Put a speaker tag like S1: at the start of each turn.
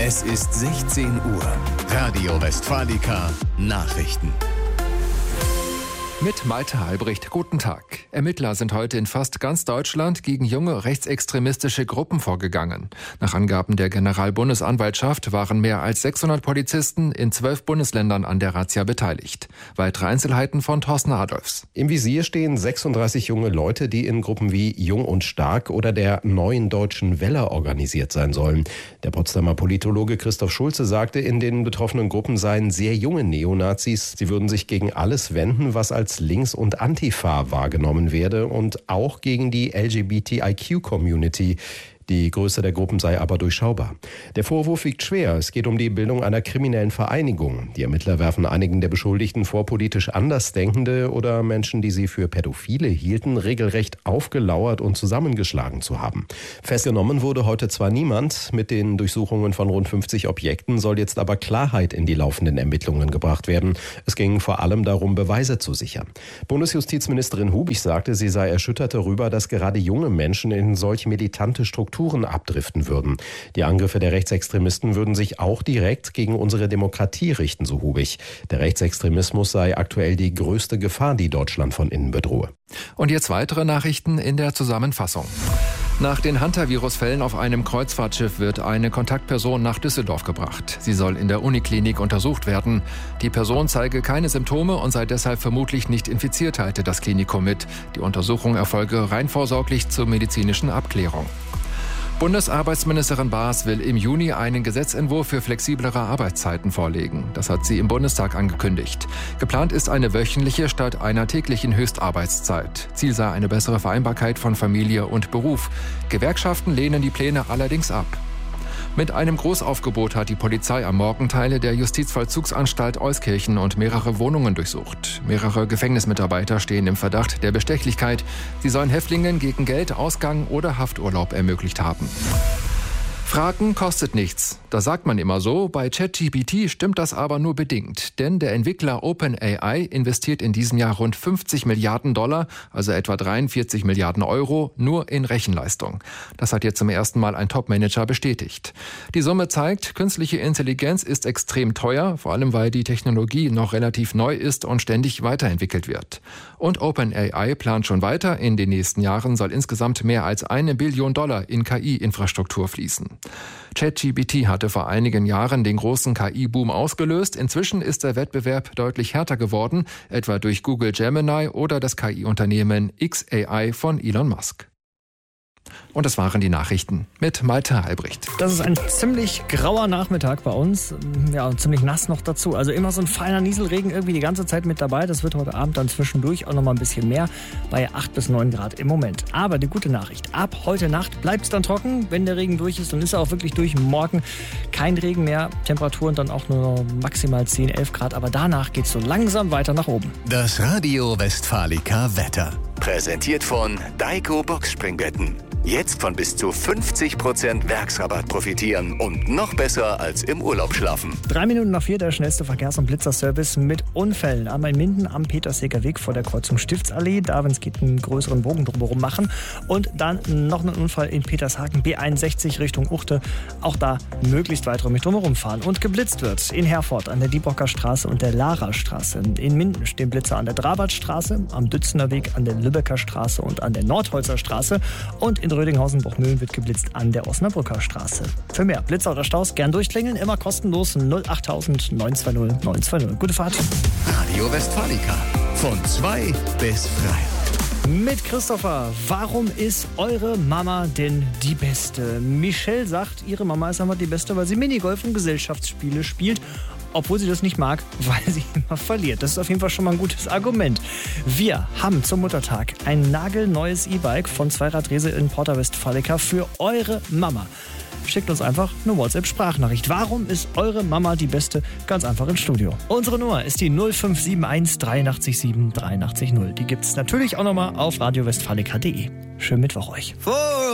S1: Es ist 16 Uhr. Radio Westfalica Nachrichten.
S2: Mit Malte Albrecht. Guten Tag. Ermittler sind heute in fast ganz Deutschland gegen junge rechtsextremistische Gruppen vorgegangen. Nach Angaben der Generalbundesanwaltschaft waren mehr als 600 Polizisten in 12 Bundesländern an der Razzia beteiligt. Weitere Einzelheiten von Thorsten Adolfs.
S3: Im Visier stehen 36 junge Leute, die in Gruppen wie Jung und Stark oder der Neuen Deutschen Welle organisiert sein sollen. Der Potsdamer Politologe Christoph Schulze sagte, in den betroffenen Gruppen seien sehr junge Neonazis. Sie würden sich gegen alles wenden, was als Links- und Antifa wahrgenommen werde und auch gegen die LGBTIQ-Community. Die Größe der Gruppen sei aber durchschaubar. Der Vorwurf wiegt schwer. Es geht um die Bildung einer kriminellen Vereinigung. Die Ermittler werfen einigen der Beschuldigten vor, politisch Andersdenkende oder Menschen, die sie für Pädophile hielten, regelrecht aufgelauert und zusammengeschlagen zu haben. Festgenommen wurde heute zwar niemand. Mit den Durchsuchungen von rund 50 Objekten soll jetzt aber Klarheit in die laufenden Ermittlungen gebracht werden. Es ging vor allem darum, Beweise zu sichern. Bundesjustizministerin Hubich sagte, sie sei erschüttert darüber, dass gerade junge Menschen in solch militante Strukturen abdriften würden. Die Angriffe der Rechtsextremisten würden sich auch direkt gegen unsere Demokratie richten, so Hubich. Der Rechtsextremismus sei aktuell die größte Gefahr, die Deutschland von innen bedrohe.
S2: Und jetzt weitere Nachrichten in der Zusammenfassung. Nach den Hantavirus-Fällen auf einem Kreuzfahrtschiff wird eine Kontaktperson nach Düsseldorf gebracht. Sie soll in der Uniklinik untersucht werden. Die Person zeige keine Symptome und sei deshalb vermutlich nicht infiziert, teilte das Klinikum mit. Die Untersuchung erfolge rein vorsorglich zur medizinischen Abklärung. Bundesarbeitsministerin Baas will im Juni einen Gesetzentwurf für flexiblere Arbeitszeiten vorlegen. Das hat sie im Bundestag angekündigt. Geplant ist eine wöchentliche statt einer täglichen Höchstarbeitszeit. Ziel sei eine bessere Vereinbarkeit von Familie und Beruf. Gewerkschaften lehnen die Pläne allerdings ab. Mit einem Großaufgebot hat die Polizei am Morgen Teile der Justizvollzugsanstalt Euskirchen und mehrere Wohnungen durchsucht. Mehrere Gefängnismitarbeiter stehen im Verdacht der Bestechlichkeit. Sie sollen Häftlingen gegen Geld, Ausgang oder Hafturlaub ermöglicht haben. Fragen kostet nichts. Das sagt man immer so. Bei ChatGPT stimmt das aber nur bedingt. Denn der Entwickler OpenAI investiert in diesem Jahr rund 50 Milliarden $, also etwa 43 Milliarden Euro, nur in Rechenleistung. Das hat jetzt zum ersten Mal ein Top-Manager bestätigt. Die Summe zeigt, künstliche Intelligenz ist extrem teuer, vor allem weil die Technologie noch relativ neu ist und ständig weiterentwickelt wird. Und OpenAI plant schon weiter. In den nächsten Jahren soll insgesamt mehr als $1 Billion in KI-Infrastruktur fließen. ChatGPT hatte vor einigen Jahren den großen KI-Boom ausgelöst. Inzwischen ist der Wettbewerb deutlich härter geworden, etwa durch Google Gemini oder das KI-Unternehmen xAI von Elon Musk. Und das waren die Nachrichten mit Malte Albrecht.
S4: Das ist ein ziemlich grauer Nachmittag bei uns. Ja, ziemlich nass noch dazu. Also immer so ein feiner Nieselregen irgendwie die ganze Zeit mit dabei. Das wird heute Abend dann zwischendurch auch noch mal ein bisschen mehr. Bei 8 bis 9 Grad im Moment. Aber die gute Nachricht. Ab heute Nacht bleibt es dann trocken. Wenn der Regen durch ist, dann ist er auch wirklich durch. Morgen kein Regen mehr. Temperaturen dann auch nur maximal 10, 11 Grad. Aber danach geht es so langsam weiter nach oben.
S1: Das Radio Westfalica Wetter. Präsentiert von Daiko Boxspringbetten. Jetzt von bis zu 50% Werksrabatt profitieren und noch besser als im Urlaub schlafen.
S4: 3 Minuten nach 4 der schnellste Verkehrs- und Blitzerservice mit Unfällen. Einmal in Minden am Petersseeker Weg vor der Kreuzung Stiftsallee. Da, wenn es geht, einen größeren Bogen drumherum machen. Und dann noch einen Unfall in Petershagen, B61 Richtung Uchte. Auch da möglichst weiträumig drumherum fahren. Und geblitzt wird in Herford an der Diebocker Straße und der Lara-Straße. In Minden stehen Blitzer an der Drabartstraße, am Dützener Weg, an der Lübecker Straße und an der Nordholzer Straße. Und in Rödinghausen-Bochmühlen wird geblitzt an der Osnabrücker Straße. Für mehr Blitzer oder Staus gern durchklingeln, immer kostenlos 08000 920 920. Gute Fahrt.
S1: Radio Westfalica von 2 bis 3.
S4: Mit Christopher. Warum ist eure Mama denn die Beste? Michelle sagt, ihre Mama ist einfach die Beste, weil sie Minigolf und Gesellschaftsspiele spielt. Obwohl sie das nicht mag, weil sie immer verliert. Das ist auf jeden Fall schon mal ein gutes Argument. Wir haben zum Muttertag ein nagelneues E-Bike von Zweiradrese in Porta Westfalica für eure Mama. Schickt uns einfach eine WhatsApp-Sprachnachricht. Warum ist eure Mama die Beste? Ganz einfach ins Studio. Unsere Nummer ist die 0571 83 7 83 0. Die gibt es natürlich auch nochmal auf radiowestfalica.de. Schönen Mittwoch euch.